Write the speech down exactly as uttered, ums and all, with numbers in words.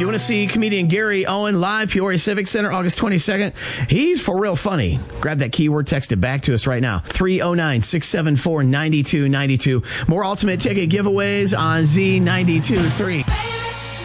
You want to see comedian Gary Owen live, Peoria Civic Center, August twenty-second? He's for real funny. Grab that keyword, text it back to us right now. three oh nine, six seven four, nine two nine two. More ultimate ticket giveaways on Z ninety-two point three.